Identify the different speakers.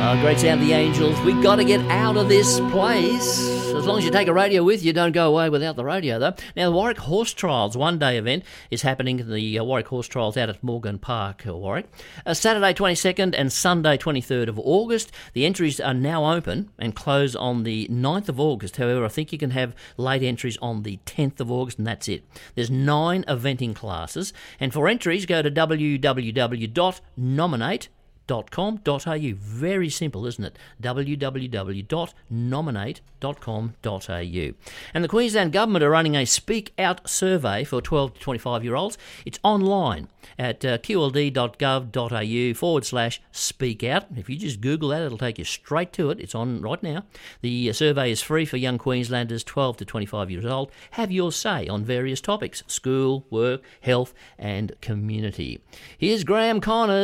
Speaker 1: Great sound of the Angels. We got to get out of this place. As long as you take a radio with you, don't go away without the radio, though. Now, the Warwick Horse Trials one-day event is happening at the Warwick Horse Trials out at Morgan Park, Warwick. Saturday 22nd and Sunday 23rd of August. The entries are now open and close on the 9th of August. However, I think you can have late entries on the 10th of August, and that's it. There's 9 eventing classes, and for entries, go to www.nominate.com.au. Very simple, isn't it? www.nominate.com.au. And the Queensland Government are running a Speak Out survey for 12 to 25-year-olds. It's online at qld.gov.au/speak out. If you just Google that, it'll take you straight to it. It's on right now. The survey is free for young Queenslanders 12 to 25 years old. Have your say on various topics: school, work, health and community. Here's Graham Connors.